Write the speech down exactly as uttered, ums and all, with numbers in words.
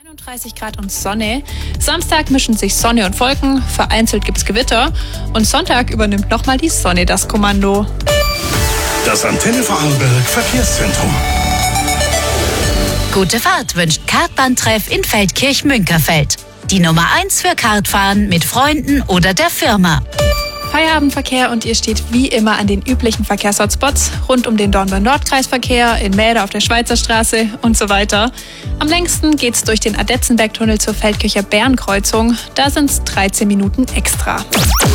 einunddreißig Grad und Sonne. Samstag mischen sich Sonne und Wolken, vereinzelt gibt's Gewitter und Sonntag übernimmt nochmal die Sonne das Kommando. Das Antenne Vorarlberg Verkehrszentrum. Gute Fahrt wünscht Kartbahntreff in Feldkirch-Münkerfeld. Die Nummer eins für Kartfahren mit Freunden oder der Firma. Feierabendverkehr und ihr steht wie immer an den üblichen Verkehrshotspots rund um den Dornbirn-Nordkreisverkehr, in Mäder auf der Schweizer Straße und so weiter. Am längsten geht's durch den Adetzenbergtunnel zur Feldkircher Bärenkreuzung. Da sind's dreizehn Minuten extra.